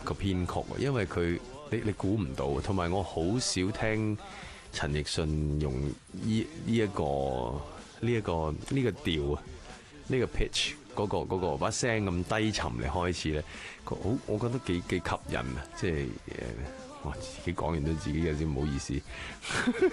個編曲，因為你估唔到，同埋我好少聽陳奕迅用呢一個調啊，呢個 pitch 嗰個把聲咁低沉嚟開始咧，我覺得幾吸引啊！即係我自己講完都自己有啲唔好意思。